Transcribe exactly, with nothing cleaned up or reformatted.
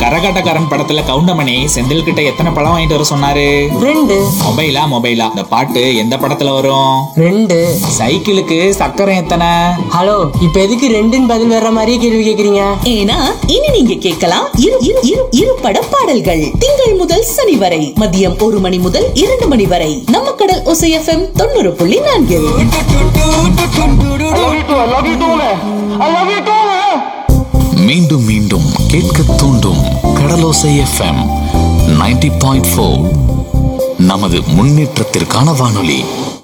கரகாட்டக்காரன் படத்துல கவுண்டமணி செந்தில் கிட்ட எத்தனை பழம் வாங்கிட்டு வர சொன்னாரு? ரெண்டு. மொபைலா மொபைலா இந்த பாட்டு எந்த படத்துல வரும்? ரெண்டு. சைக்கிளுக்கு சக்கரம் எத்தனை? ஹலோ, இப்ப எதுக்கு ரெண்டுன்னு பதில் வர்ற மாதிரியே கேள்வி கேக்குறீங்க? ஏன்னா இனி நீங்க கேட்கலாம் இரு இரு இரு இரு பட பாடல்கள் திங்கள் முதல் சனி வரை மதியம் ஒரு மணி முதல் இரண்டு மணி வரை நம்ம கடல் ஒசை எஃப்எம் தொண்ணூறு புள்ளி நான்கில். மீண்டும் மீண்டும் கேட்க தூண்டும் கடலோசை எஃப்எம் நைன்டி பாயிண்ட் ஃபோர் நமது முன்னேற்றத்திற்கான வானொலி.